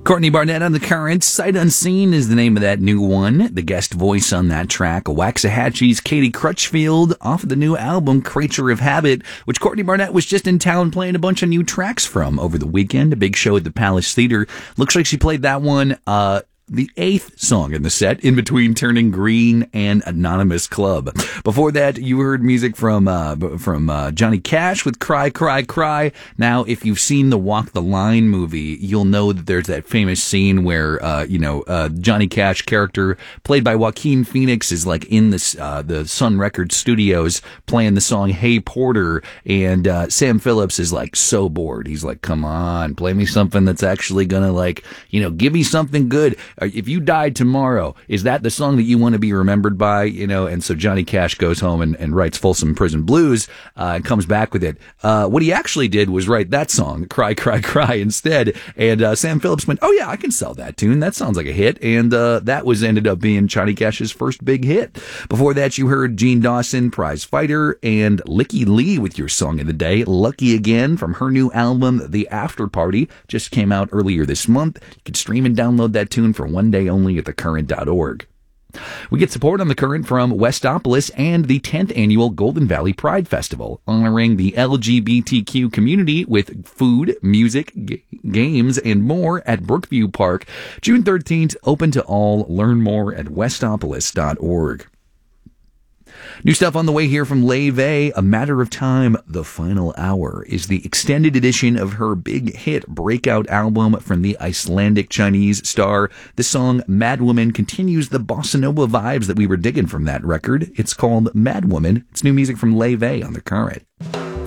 Courtney Barnett on The Current. Sight Unseen is the name of that new one. The guest voice on that track, Waxahachie's Katie Crutchfield, off of the new album, Creature of Habit, which Courtney Barnett was just in town playing a bunch of new tracks from over the weekend. A big show at the Palace Theater. Looks like she played that one, the 8th song in the set, in between Turning Green and Anonymous Club. Before that, you heard music from Johnny Cash with Cry, Cry, Cry. Now, if you've seen the Walk the Line movie, you'll know that there's that famous scene where, Johnny Cash character, played by Joaquin Phoenix, is like in the Sun Records studios playing the song Hey Porter, and Sam Phillips is like so bored. He's like, come on, play me something that's actually gonna give me something good. If you died tomorrow, is that the song that you want to be remembered by? And so Johnny Cash goes home and writes Folsom Prison Blues, and comes back with it. What he actually did was write that song, Cry, Cry, Cry, instead. And Sam Phillips went, oh yeah, I can sell that tune. That sounds like a hit. And that ended up being Johnny Cash's first big hit. Before that, you heard Gene Dawson, Prize Fighter, and Licky Lee with your song of the day, Lucky Again, from her new album, The After Party. Just came out earlier this month. You can stream and download that tune for one day only at thecurrent.org. We get support on The Current from Westopolis and the 10th Annual Golden Valley Pride Festival, honoring the LGBTQ community with food, music, games, and more at Brookview Park. June 13th, open to all. Learn more at westopolis.org. New stuff on the way here from Leve. A Matter of Time, The Final Hour, is the extended edition of her big hit breakout album from the Icelandic Chinese star. The song Madwoman continues the bossa nova vibes that we were digging from that record. It's called Madwoman. It's new music from Leve on The Current.